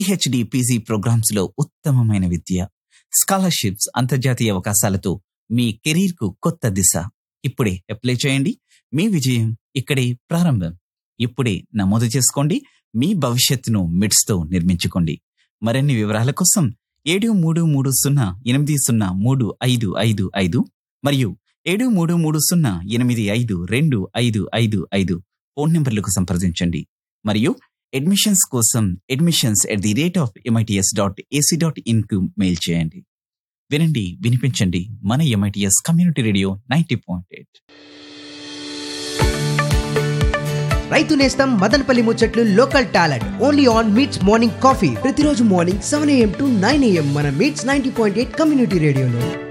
PhD PG programmes లో ఉత్తమమైన విద్య, scholarships, అంతర్జాతీయ అవకాశాలతో మీ కెరీర్ కు కొత్త దిశ. ఇప్పుడే అప్లై చేయండి. మీ విజయం ఇక్కడే ప్రారంభం. ఇప్పుడే నమోదు చేసుకోండి. మీ భవిష్యత్తును మిడ్స్ తో నిర్మించుకోండి. మరిన్ని వివరాల కోసం 7330803555 మరియు 7330852255 ఫోన్ నంబర్లకు సంప్రదించండి. మరియు అడ్మిషన్స్ కోసం admissions@MITS.ac.in కు మెయిల్ చేయండి. వినండి, వినిపించండి. మన MITS కమ్యూనిటీ రేడియో 90.8. రైతు నేస్తం మదనపల్లి ముచ్చట్లు local talent only on meets morning coffee ప్రతిరోజు మార్నింగ్ 7 AM to 9 AM మన మీట్స్ 90.8 కమ్యూనిటీ రేడియోలో.